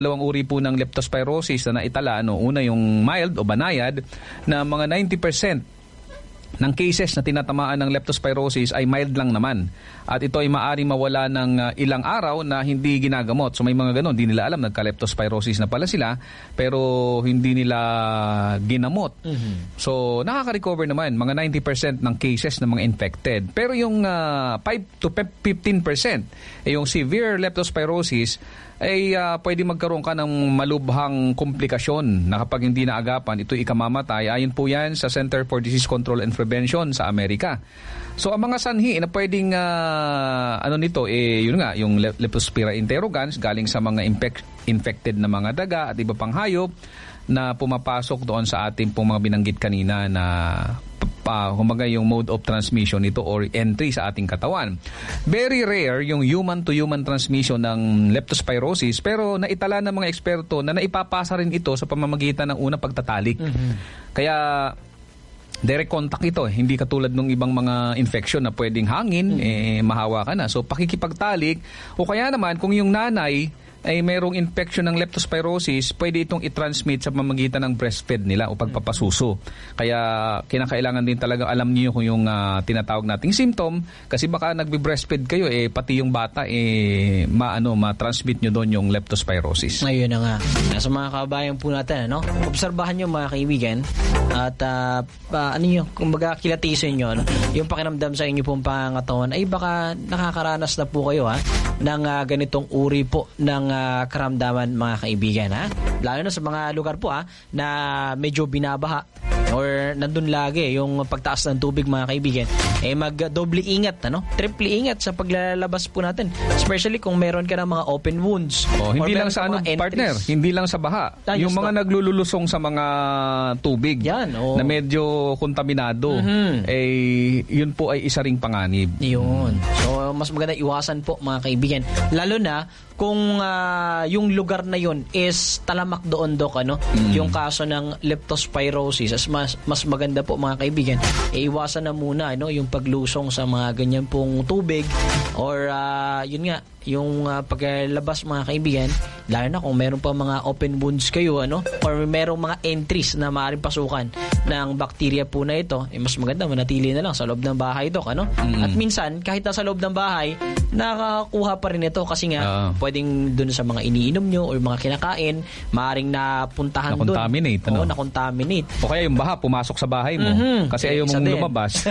Dalawang uri po ng leptospirosis na naitala, una yung mild o banayad, na mga 90% ng cases na tinatamaan ng leptospirosis ay mild lang naman. At ito ay maaaring mawala ng ilang araw na hindi ginagamot. So may mga ganun, hindi nila alam, nagka-leptospirosis na pala sila, pero hindi nila ginamot. So nakaka-recover naman, mga 90% ng cases ng mga infected. Pero yung 5 to 15%, yung severe leptospirosis, ay pwede magkaroon ka ng malubhang komplikasyon na kapag hindi naagapan, ito ikamamatay. Ayon po yan sa Center for Disease Control and Prevention sa Amerika. So ang mga sanhi na pwedeng nito, yun nga, yung Leptospira interrogans galing sa mga infected na mga daga at iba pang hayop na pumapasok doon sa ating pong mga binanggit kanina na humaga yung mode of transmission nito or entry sa ating katawan. Very rare yung human-to-human transmission ng leptospirosis, pero naitala ng mga eksperto na naipapasa rin ito sa pamamagitan ng unang pagtatalik. Kaya direct contact ito. Hindi katulad ng ibang mga infection na pwedeng hangin, mahawa ka na. So pakikipagtalik, o kaya naman kung yung nanay ay mayroong infection ng leptospirosis, pwede itong i-transmit sa pamamagitan ng breastfeed nila o pagpapasuso. Kaya kinakailangan din talaga alam niyo kung yung tinatawag nating symptom, kasi baka nagbe-breastfeed kayo, pati yung bata ma-transmit nyo doon yung leptospirosis. Ayun na nga. Sa mga kabayan po natin, obserbahan nyo mga kaibigan at kumbaga kilatisin nyo, yung pakiramdam sa inyo pong pangatawan ay baka nakakaranas na po kayo ng ganitong uri po ng karamdaman mga kaibigan. Lalo na sa mga lugar po na medyo binabaha or nandun lagi yung pagtaas ng tubig mga kaibigan, mag-doble ingat, triple ingat sa paglalabas po natin, especially kung meron ka ng mga open wounds. Hindi lang sa partner, hindi lang sa baha. Yung mga naglululusong sa mga tubig na medyo kontaminado, yun po ay isa ring panganib. Yun. So mas maganda iwasan po mga kaibigan, lalo na kung yung lugar na yun is talamak doon, Dok, yung kaso ng leptospirosis, mas maganda po mga kaibigan, iwasan na muna yung paglusong sa mga ganyan pong tubig or yun nga, yung paglabas mga kaibigan, lalo na kung meron pa mga open wounds kayo or merong mga entries na maaaring pasukan ng bakterya po na ito, mas maganda manatili na lang sa loob ng bahay, Dok, At minsan kahit nasa loob ng bahay, nakakuha pa rin ito kasi nga pwedeng dun sa mga iniinom nyo or mga kinakain, maaaring napuntahan dun. Na-contaminate. Na-contaminate. O kaya yung baha pumasok sa bahay mo kasi ayaw mong lumabas.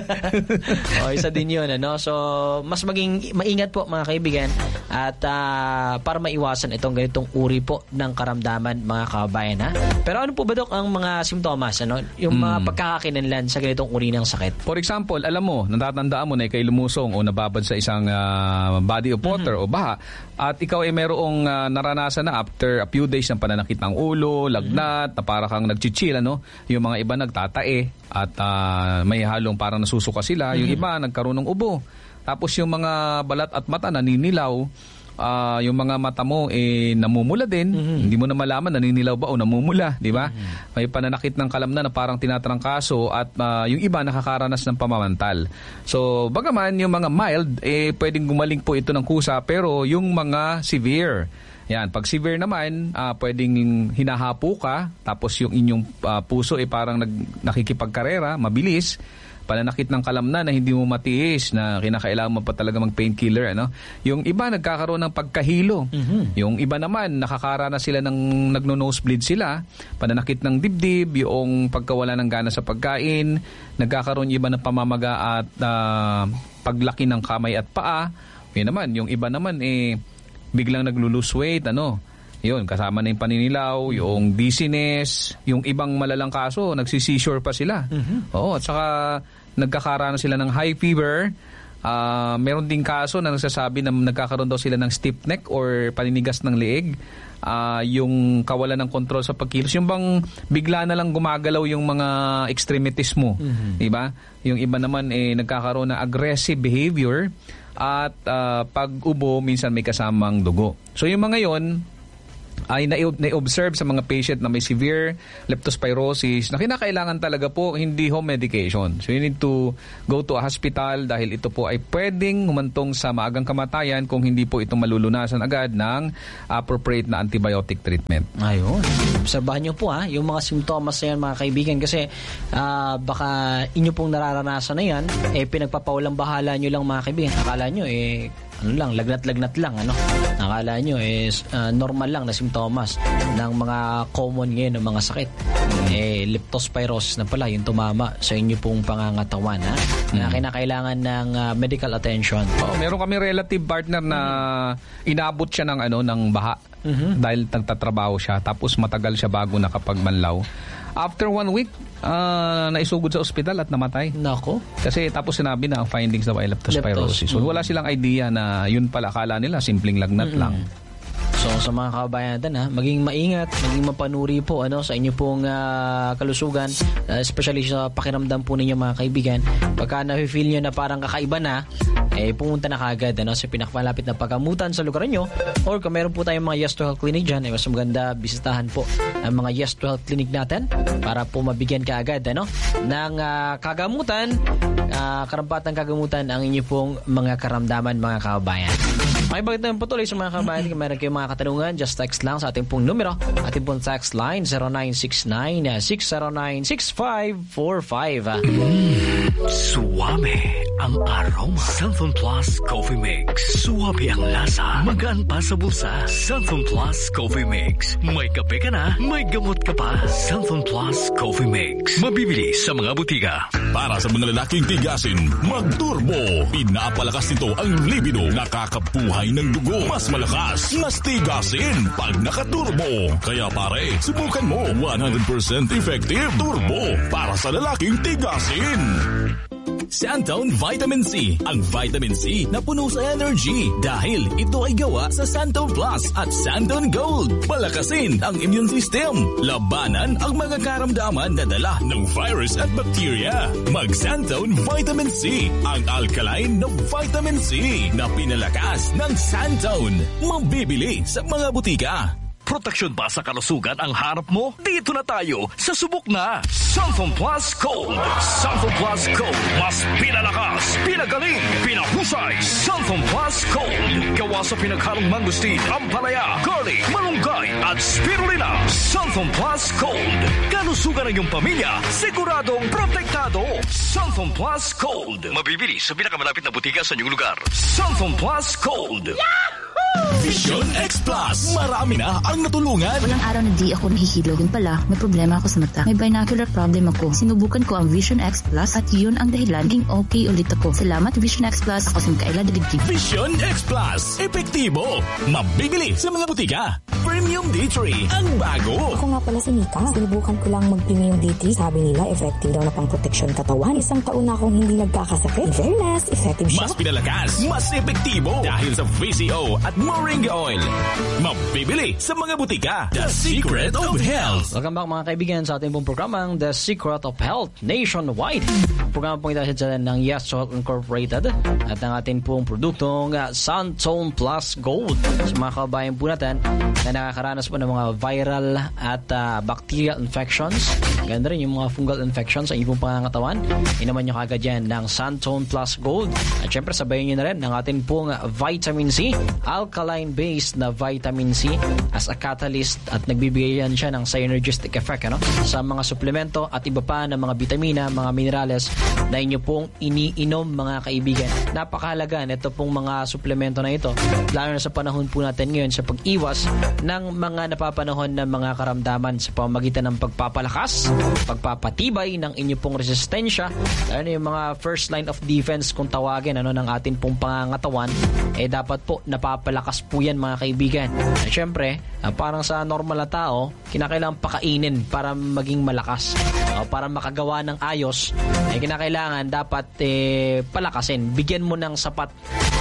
Isa din yun. So mas maging maingat po mga kaibigan at para maiwasan itong ganitong uri po ng karamdaman mga kabayan. Pero ano po ba, Dok, ang mga simptomas, yung mga pagkakakinanlan sa ganitong uri ng sakit? For example, alam mo, natatandaan mo na ikay lumusong o nababad sa isang body of water o baha at ikaw ay merong naranasan na after a few days ng pananakit ng ulo, lagnat, na para kang nagchichil, yung mga iba nagtatae at may halong parang nasusuka sila, yung iba nagkaroon ng ubo. Tapos yung mga balat at mata naninilaw, yung mga mata mo namumula din. Hindi mo na malaman naninilaw ba o namumula, di ba? May pananakit ng kalamnan na parang tinatrangkaso at yung iba nakakaranas ng pamamantal. So, bagaman yung mga mild, pwedeng gumaling po ito ng kusa, pero yung mga severe, yan, pag severe naman, pwedeng hinahapo ka, tapos yung inyong puso parang nakikipagkarera, mabilis, pananakit ng kalamnan na hindi mo matiis, na kinakailangan mo pa talaga mag-painkiller. Yung iba nagkakaroon ng pagkahilo. Yung iba naman, nakakaranas sila ng nagno-nosebleed sila, pananakit ng dibdib, yung pagkawala ng gana sa pagkain, nagkakaroon iba ng pamamaga at paglaki ng kamay at paa. Yun naman, yung iba naman biglang naglo-lose weight, yun, kasama na yung paninilaw, yung dizziness, yung ibang malalang kaso, nagsi-seizure pa sila. Oo, at saka nagkakaranas sila ng high fever. Meron ding kaso na nagsasabi na nagkakaroon daw sila ng stiff neck or paninigas ng leeg. Yung kawalan ng kontrol sa pagkilos, yung bang bigla na lang gumagalaw yung mga extremities mo, diba? Yung iba naman nagkakaroon ng aggressive behavior at pag ubo minsan may kasamang dugo. So yung mga yon, ay na-observe sa mga patient na may severe leptospirosis na kinakailangan talaga po hindi home medication. So you need to go to a hospital dahil ito po ay pwedeng humantong sa maagang kamatayan kung hindi po ito malulunasan agad ng appropriate na antibiotic treatment. Ayun. Obserbahan nyo po yung mga simptomas na yan mga kaibigan kasi baka inyo pong nararanasan na yan pinagpapaulang bahala nyo lang mga kaibigan. Akala nyo lagnat-lagnat lang Akala nyo normal lang na simptomas ng mga common ngayon ng mga sakit. Leptospirosis na pala yung tumama sa inyo pong pangangatawan na kinakailangan ng medical attention. Meron kami relative partner na inabot siya ng baha dahil nagtatrabaho siya tapos matagal siya bago nakapagmanlaw. After 1 week, naisugod sa ospital at namatay. Nako. Kasi tapos sinabi na ang findings daw ay leptospirosis. So wala silang idea na yun pala, akala nila simpleng lagnat lang. So sa mga kababayan natin maging maingat, maging mapanuri po sa inyo pong kalusugan, especially sa pakiramdam po ninyo mga kaibigan. Pagka na-feel nyo na parang kakaiba na, pumunta na kaagad sa pinakamalapit na paggamutan sa lugar nyo, or kung meron po tayong mga Yes to Health Clinic dyan, mas maganda bisitahan po ang mga Yes to Health Clinic natin para po mabigyan kaagad ng kagamutan, karampatang kagamutan ang inyo pong mga karamdaman mga kababayan. Makibagay tayong patuloy sa mga kababayan. Kung meron kayong mga katanungan, just text lang sa ating pong numero. Ating pong text line 0969-609-6545. Suwabe ang aroma. Santon Plus Coffee Mix. Suwabe ang lasa. Magaan pa sa bulsa. Santon Plus Coffee Mix. May kape ka na, may gamot ka pa. Santon Plus Coffee Mix. Mabibili sa mga butika. Para sa mga lalaking tigasin, mag-turbo. Pinapalakas nito ang libido. Nakakapuhay ng dugo. Mas malakas, mas tigasin pag nakaturbo. Kaya pare, subukan mo. 100% effective turbo para sa lalaking tigasin. Santon Vitamin C. Ang Vitamin C na puno sa energy dahil ito ay gawa sa Santon Plus at Santon Gold. Palakasin ang immune system. Labanan ang mga karamdaman na dala ng virus at bacteria. Mag-Santon Vitamin C. Ang alkaline na Vitamin C na pinalakas ng Santon. Mabibili sa mga butika. Proteksyon ba sa kalusugan ang harap mo? Dito na tayo sa subok na Santon Plus Gold. Santon Plus Gold. Mas pinalakas, pinagaling, pinahusay. Santon Plus Gold. Gawa sa pinaghalong mangustin, ampalaya, garlic, malunggay at spirulina. Santon Plus Gold. Kalusugan ng iyong pamilya, siguradong protektado. Santon Plus Gold. Mabibili sa pinakamalapit na butika sa inyong lugar. Santon Plus Gold. Vision X Plus. Marami na ang natulungan. Walang araw na di ako nahihilo. Yun pala, may problema ako sa mata. May binocular problem ako. Sinubukan ko ang Vision X Plus at yun ang dahilan naging okay ulit ako. Salamat Vision X Plus. Ako si Mikaela Daligdig. Vision X Plus. Epektibo. Mabibili sa mga butika. Premium D3 ang bago. Ako nga pala si Mika. Sinubukan ko lang mag-Premium D3. Sabi nila, effective daw na pang proteksyon katawan. 1 taon na akong hindi nagkakasakit. In fairness, effective siya. Mas pinalakas, mas epektibo dahil sa VCO at Moringa Oil. Mabibili sa mga butika. The Secret of Health. Welcome back mga kaibigan sa ating pong programang The Secret of Health Nationwide. Programa pong itasin ng Yes to Health Incorporated at ang ating pong produktong Santon Plus Gold. Sa mga kababayan po natin na nakakaranas po ng mga viral at bacterial infections. Ganda rin yung mga fungal infections sa inyong pangangatawan. Inaman nyo kagad yan ng Santon Plus Gold. At syempre sabayin nyo na rin ng ating pong vitamin C, alkaline-based na vitamin C as a catalyst at nagbibigay yan siya ng synergistic effect sa mga suplemento at iba pa na mga vitamina, mga minerales na inyo pong iniinom mga kaibigan. Napakahalaga nito pong mga suplemento na ito lalo na sa panahon po natin ngayon sa pag-iwas ng mga napapanahon ng mga karamdaman sa pamamagitan ng pagpapalakas, pagpapatibay ng inyo pong resistensya, lalo na yung mga first line of defense kung tawagin ng ating pong pangangatawan, dapat po napapalakas po yan mga kaibigan. At syempre, parang sa normal na tao, kinakailangan pakainin para maging malakas. Para makagawa ng ayos, kinakailangan dapat palakasin. Bigyan mo ng sapat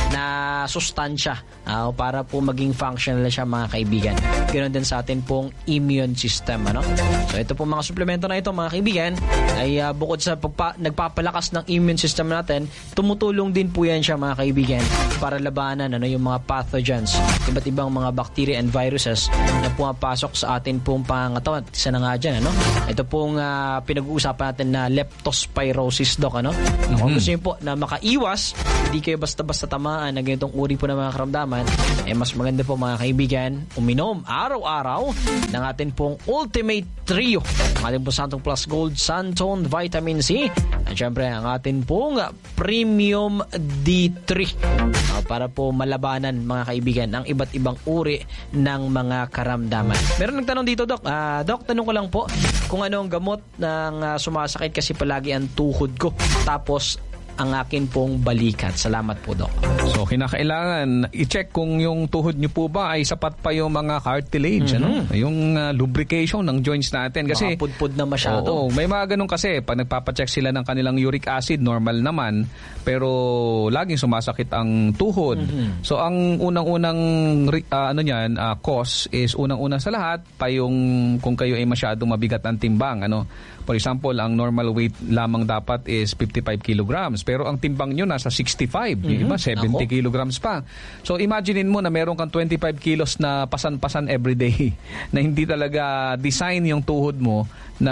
na sustansya para po maging functional siya, mga kaibigan. Ganoon din sa atin pong immune system. So ito po mga suplemento na ito, mga kaibigan, ay bukod sa nagpapalakas ng immune system natin, tumutulong din po yan siya, mga kaibigan, para labanan yung mga pathogens, iba't ibang mga bacteria and viruses na pumapasok sa atin pong pangangatawan. Isa na nga dyan, ito pong pinag-uusapan natin na leptospirosis, Doc. Kung gusto niyo po na makaiwas, hindi kayo basta-basta tamaan na ganitong uri po ng mga karamdaman, mas maganda po, mga kaibigan, uminom araw-araw ng atin pong Ultimate Trio, ang ating pong Santon Plus Gold, Santon Vitamin C, at syempre ang atin pong Premium D3 para po malabanan, mga kaibigan, ang iba't ibang uri ng mga karamdaman. Meron nagtanong dito, Doc. Doc, tanong ko lang po kung ano ang gamot ng sumasakit kasi palagi ang tuhod ko, tapos ang akin pong balikat. Salamat po, Doc. So, kinakailangan i-check kung yung tuhod nyo po ba ay sapat pa yung mga cartilage, yung lubrication ng joints natin. Kasi pudpud na masyado. Oo, may mga ganun kasi. Pag nagpapacheck sila ng kanilang uric acid, normal naman, pero laging sumasakit ang tuhod. So, ang unang-unang cause is unang-una sa lahat pa yung kung kayo ay masyadong mabigat ang timbang. For example, ang normal weight lamang dapat is 55 kilograms. Pero ang timbang nyo nasa 65. Yung iba, 70 kilograms pa. So, imaginein mo na meron kang 25 kilos na pasan-pasan everyday na hindi talaga design yung tuhod mo na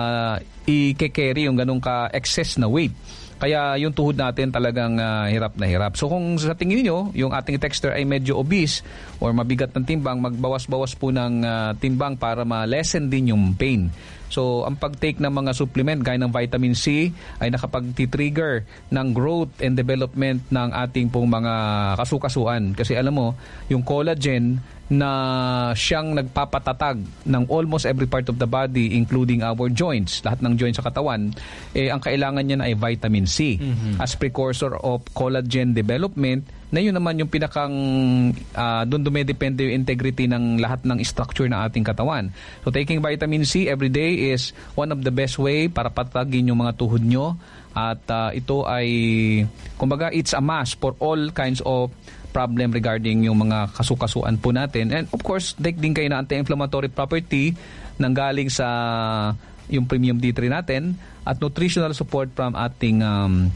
i-carry yung ganun ka-excess na weight. Kaya yung tuhod natin talagang hirap na hirap. So kung sa tingin niyo yung ating texter ay medyo obese or mabigat ng timbang, magbawas-bawas po ng timbang para ma-lessen din yung pain. So, ang pag-take ng mga supplement gaya ng vitamin C ay nakapag-trigger ng growth and development ng ating pong mga kasukasuan. Kasi alam mo, yung collagen na siyang nagpapatatag ng almost every part of the body, including our joints, lahat ng joints sa katawan, ang kailangan niya na ay vitamin C as precursor of collagen development, na yun naman yung pinakang doon dumidepende yung integrity ng lahat ng structure ng ating katawan. So taking vitamin C every day is one of the best way para patagin yung mga tuhod nyo, at ito ay kumbaga it's a must for all kinds of problem regarding yung mga kasukasuan po natin. And of course, take din kayo na anti-inflammatory property nang galing sa yung Premium D3 natin at nutritional support from ating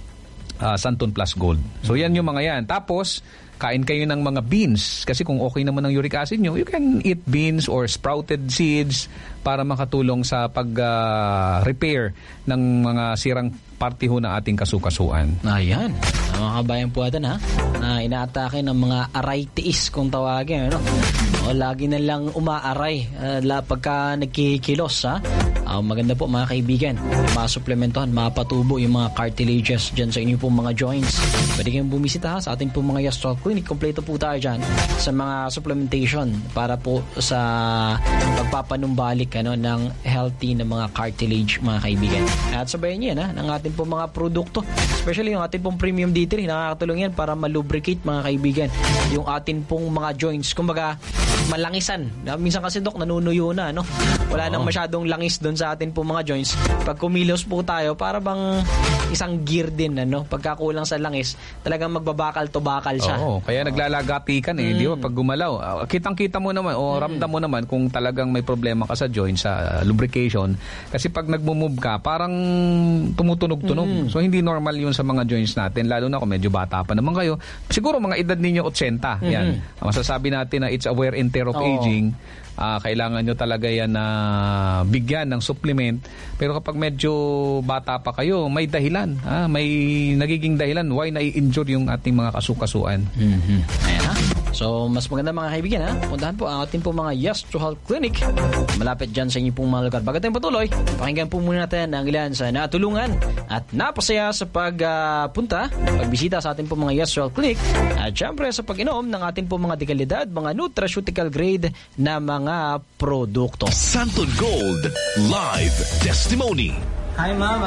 Santon Plus Gold. So yan yung mga yan. Tapos, kain kayo ng mga beans. Kasi kung okay naman ang uric acid nyo, you can eat beans or sprouted seeds para makatulong sa pag-repair ng mga sirang parte ho ng ating kasukasuan. Ayan. Mga kabayan po natin, na inaatake ng mga aray tiis kung tawagin. O lagi na lang umaaray pagka nagkikilos. Maganda po, mga kaibigan, masuplementohan, mapatubo yung mga cartilages dyan sa inyo pong mga joints. Pwede kayong bumisita sa ating pong mga Yastral Clinic. Kompleto po tayo dyan sa mga supplementation para po sa pagpapanumbalik ng healthy na mga cartilage, mga kaibigan. At sabayan niyo yan ng ating pong mga produkto, especially yung ating pong Premium D3. Nakakatulong yan para malubricate, mga kaibigan, yung ating pong mga joints. Kumbaga, malangisan. Minsan kasi, Dok, nanunuyo na, wala nang masyadong langis doon sa atin po mga joints. Pag kumilos po tayo, para bang isang gear din, pagkakulang sa langis, talagang magbabakal to bakal siya. Oo, kaya naglalagati ka di ba, pag gumalaw. Kitang-kita mo naman, o ramdam mo naman kung talagang may problema ka sa joints, sa lubrication. Kasi pag nagmumove ka, parang tumutunog-tunog. So, hindi normal yun sa mga joints natin, lalo na kung medyo bata pa naman kayo. Siguro mga edad ninyo 80, yan. Masasabi natin na it's a wear and tear of aging. Kailangan nyo talaga yan na bigyan ng supplement. Pero kapag medyo bata pa kayo, may dahilan. May nagiging dahilan why na-i-injure yung ating mga kasukasuan. Ayan, So, mas maganda, mga kaibigan, puntahan po ang ating po mga Yastral Clinic. Malapit dyan sa inyo pong mga lugar. Bago tayong patuloy, pakinggan po muna natin ang ilan sa natulungan at napasaya sa pagpunta, pagbisita sa ating po mga Yastral Clinic, at syempre sa pag-inom ng ating po mga dekalidad, mga nutraceutical grade na mga produkto. Santon Gold Live Testimony. Hi, Ma'am.